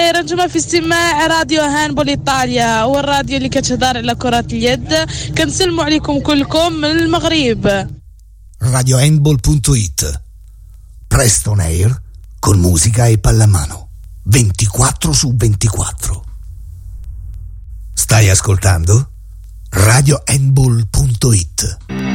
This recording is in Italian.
رنجمة في استماع راديو هاندبول إيطاليا، والراديو اللي كتهضر على كرة اليد. كنسلموا عليكم كلكم من المغرب. radiohandball.it, presto on air con musica e pallamano 24/24. Stai ascoltando radiohandball.it.